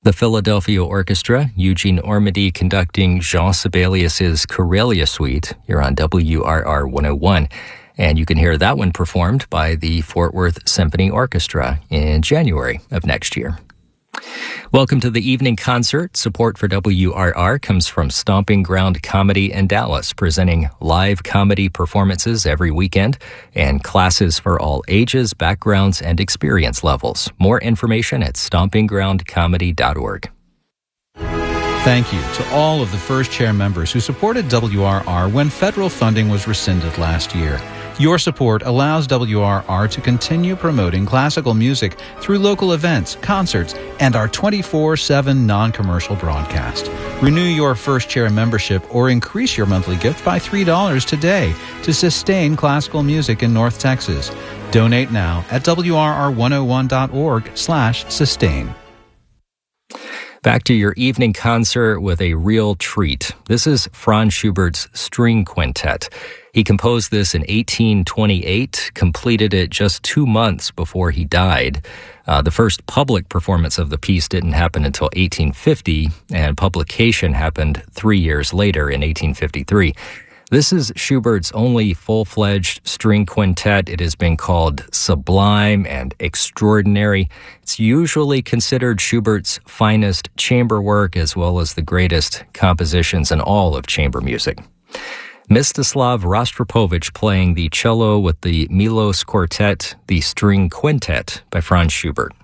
The Philadelphia Orchestra, Eugene Ormandy conducting Jean Sibelius's Karelia Suite. You're on WRR 101. And you can hear that one performed by the Fort Worth Symphony Orchestra in January of next year. Welcome to the evening concert. Support for WRR comes from Stomping Ground Comedy in Dallas, presenting live comedy performances every weekend and classes for all ages, backgrounds, and experience levels. More information at stompinggroundcomedy.org. Thank you to all of the First Chair members who supported WRR when federal funding was rescinded last year. Your support allows WRR to continue promoting classical music through local events, concerts, and our 24/7 non-commercial broadcast. Renew your First Chair membership or increase your monthly gift by $3 today to sustain classical music in North Texas. Donate now at WRR101.org/sustain. Back to your evening concert with a real treat. This is Franz Schubert's String Quintet. He composed this in 1828, completed it just 2 months before he died. The first public performance of the piece didn't happen until 1850, and publication happened 3 years later in 1853. This is Schubert's only full-fledged string quintet. It has been called sublime and extraordinary. It's usually considered Schubert's finest chamber work as well as the greatest compositions in all of chamber music. Mstislav Rostropovich playing the cello with the Milos Quartet, the String Quintet by Franz Schubert.